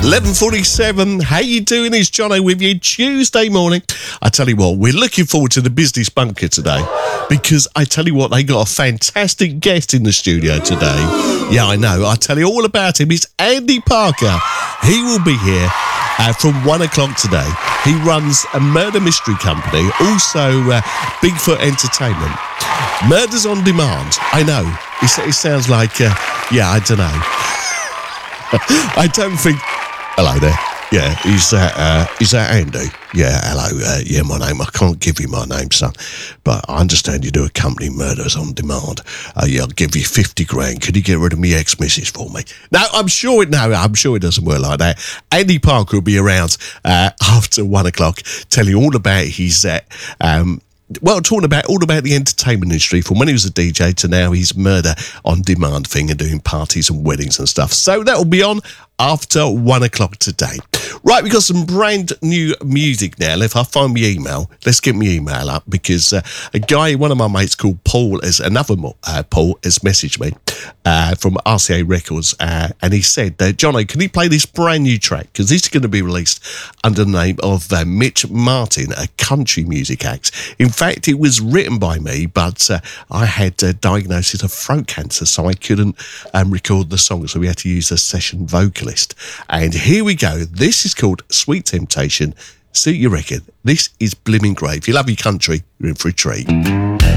11:47. How you doing? It's Jono with you Tuesday morning. I tell you what, we're looking forward to the Business Bunker today because I tell you what, they got a fantastic guest in the studio today. Yeah, I know. I'll tell you all about him. It's Andy Parker. He will be here from 1 o'clock today. He runs a murder mystery company, also Bigfoot Entertainment. Murders on Demand. I know. It sounds like, I don't know. I don't think... Hello there. Yeah, is that Andy? Yeah, hello. My name. I can't give you my name, son, but I understand you do a company, Murders on Demand. I'll give you 50 grand. Could you get rid of me ex-missus for me? No, I'm sure it doesn't work like that. Andy Parker will be around after 1 o'clock, telling you all about his talking about all about the entertainment industry, from when he was a DJ to now his Murder on Demand thing and doing parties and weddings and stuff. So that will be on after 1 o'clock today. Right, we've got some brand new music now. If I find my email, let's get my email up, because a guy, one of my mates called Paul, Paul has messaged me from RCA Records, and he said, Jono, can you play this brand new track? Because this is going to be released under the name of Mitch Martin, a country music act. In fact, it was written by me, but I had a diagnosis of throat cancer, so I couldn't record the song, so we had to use a session vocalist. And here we go. This is called Sweet Temptation. Suit your record. This is blimmin' great. If you love your country, you're in for a treat.